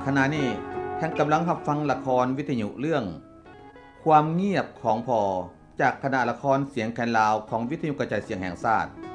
ขณะนี้ท่านกำลังรับฟังละครวิทยุเรื่องความเงียบของพอจากคณะละครเสียงแคนลาวของวิทยุกระจายเสียงแห่งชาติ